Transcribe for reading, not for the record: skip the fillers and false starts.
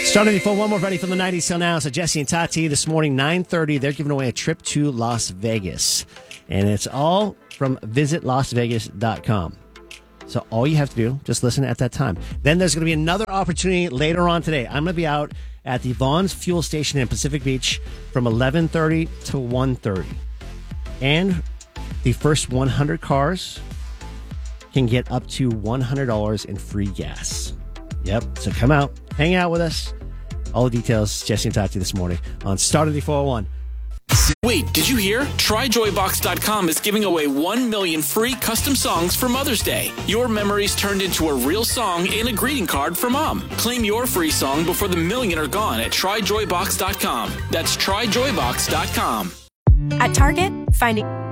Starting before one more ready from the 90s till now. So Jesse and Tati this morning, 9:30, they're giving away a trip to Las Vegas. And it's all from visitlasvegas.com. So all you have to do, just listen at that time. Then there's going to be another opportunity later on today. I'm going to be out at the Vaughn's Fuel Station in Pacific Beach from 11:30 to 1:30. And the first 100 cars can get up to $100 in free gas. Yep. So come out, hang out with us. All the details, Jesse and Tati this morning on Start of the 401. Wait, did you hear? TryJoyBox.com is giving away 1 million free custom songs for Mother's Day. Your memories turned into a real song and a greeting card for Mom. Claim your free song before the million are gone at TryJoyBox.com. That's TryJoyBox.com. At Target, finding